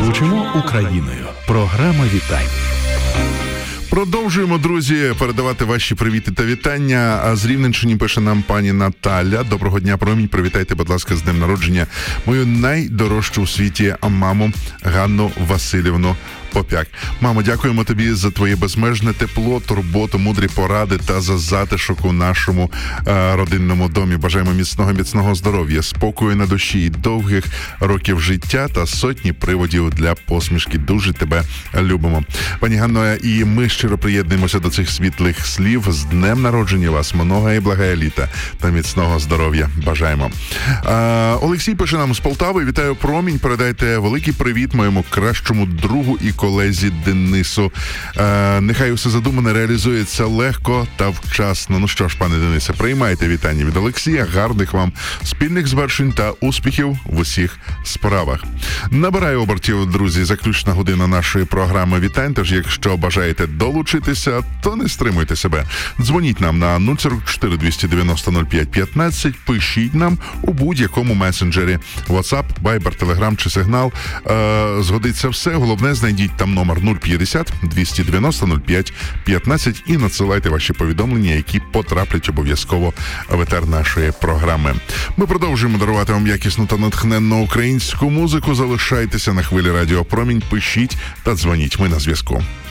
Звучимо Україною. Програма вітань. Продовжуємо, друзі, передавати ваші привіти та вітання. А з Рівненщини пише нам пані Наталя. Доброго дня, промінь. Привітайте, будь ласка, з днем народження мою найдорожчу у світі маму Ганну Васильівну Попяк. Мамо, дякуємо тобі за твоє безмежне тепло, турботу, мудрі поради та за затишок у нашому родинному домі. Бажаємо міцного здоров'я, спокою на душі, довгих років життя та сотні приводів для посмішки. Дуже тебе любимо. Пані Ганно, і ми щиро приєднуємося до цих світлих слів. З днем народження вас, много і благая літа та міцного здоров'я. Бажаємо. Олексій пише нам з Полтави. Вітаю, промінь. Передайте великий привіт моєму кращому другу і колезі Денису. Нехай усе задумане реалізується легко та вчасно. Ну що ж, пане Денисе, приймайте вітання від Олексія. Гарних вам спільних звершень та успіхів в усіх справах. Набираю обертів, друзі, заключна година нашої програми вітань. Тож, якщо бажаєте долучитися, то не стримуйте себе. Дзвоніть нам на 044 290 05 15, пишіть нам у будь-якому месенджері. WhatsApp, Viber, Telegram чи Signal. Згодиться все. Головне, знайдіть там номер 050 290 05 15 і надсилайте ваші повідомлення, які потраплять обов'язково в етер нашої програми. Ми продовжуємо дарувати вам якісну та натхненну українську музику. Залишайтеся на хвилі Радіо Промінь, пишіть та дзвоніть. Ми на зв'язку.